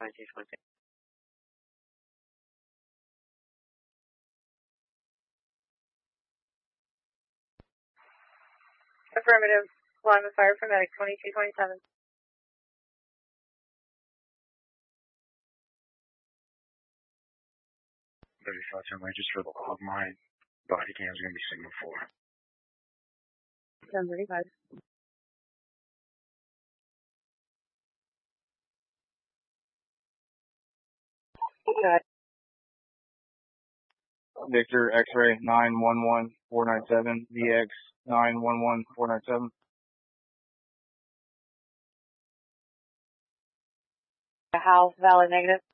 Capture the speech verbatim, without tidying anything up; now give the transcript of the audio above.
twenty-two twenty. Affirmative. Line of fire for medic twenty-two twenty-seven. thirty-five ten ranges for the log. My body cam is going to be signal four. ten thirty-five. Got it. Victor X-ray nine one one four nine seven, V X nine one one four nine seven. House, valid negative.